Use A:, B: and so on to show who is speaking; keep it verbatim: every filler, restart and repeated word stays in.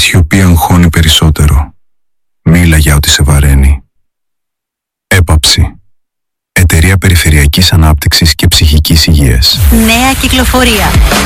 A: σιωπή αγχώνει περισσότερο. Μίλα για ό,τι σε βαραίνει. Έπαψη. Εταιρεία Περιφερειακής Ανάπτυξης και Ψυχικής Υγείας.
B: Νέα κυκλοφορία.